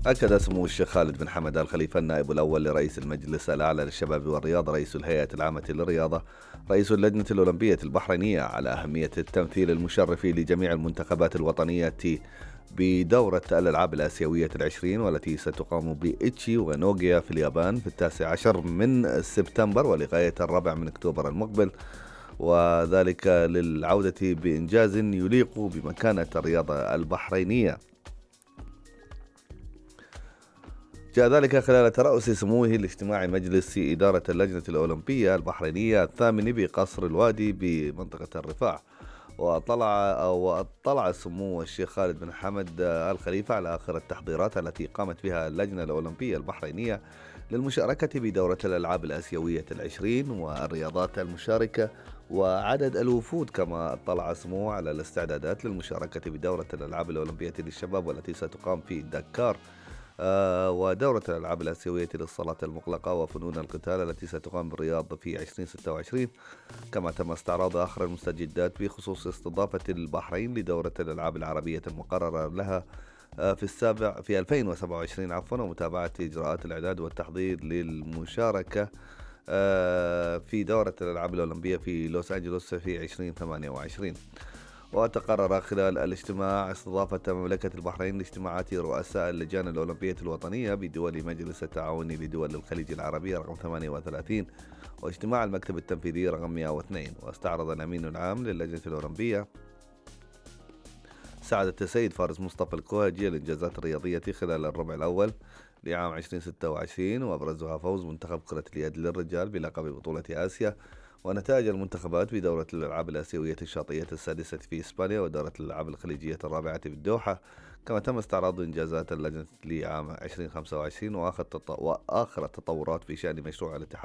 أكد سمو الشيخ خالد بن حمد آل خليفة النائب الأول لرئيس المجلس الأعلى للشباب والرياضة رئيس الهيئة العامة للرياضة رئيس اللجنة الأولمبية البحرينية على أهمية التمثيل المشرف لجميع المنتخبات الوطنية بدورة الألعاب الآسيوية العشرين، والتي ستقام بإيتشي ونوغيا في اليابان في 19 من سبتمبر ولغاية 4 من أكتوبر المقبل، وذلك للعودة بإنجاز يليق بمكانة الرياضة البحرينية. جاء ذلك خلال ترأس سموه لاجتماع مجلس إدارة اللجنة الأولمبية البحرينية الثامن بقصر الوادي بمنطقة الرفاع. واطلع سمو الشيخ خالد بن حمد آل خليفة على آخر التحضيرات التي قامت بها اللجنة الأولمبية البحرينية للمشاركة بدورة الألعاب الآسيوية العشرين والرياضات المشاركة وعدد الوفود، كما اطلع سموه على الاستعدادات للمشاركة بدورة الألعاب الأولمبية للشباب والتي ستقام في دكار، ودورة الألعاب الآسيوية للصالات المغلقة وفنون القتال التي ستقام بالرياض في 2026. كما تم استعراض آخر المستجدات بخصوص استضافة البحرين لدورة الألعاب العربية المقررة لها في 2027 ومتابعة إجراءات الإعداد والتحضير للمشاركة في دورة الألعاب الأولمبية في لوس أنجلوس في 2028. وتقرر خلال الاجتماع استضافة مملكة البحرين لاجتماعات رؤساء اللجان الأولمبية الوطنية بدول مجلس التعاون لدول الخليج العربي رقم 38 واجتماع المكتب التنفيذي رقم 102. واستعرض الأمين العام للجنة الأولمبية سعادة السيد فارس مصطفى الكوهجي الإنجازات الرياضية خلال الربع الأول لعام 2026، وأبرزها فوز منتخب كرة اليد للرجال بلقب بطولة آسيا، ونتائج المنتخبات بدورة الألعاب الآسيوية الشاطئية السادسة في إسبانيا ودورة الألعاب الخليجية الرابعة بالدوحة. كما تم استعراض إنجازات اللجنة لعام 2025 وآخر التطورات في شأن مشروع الاتحاد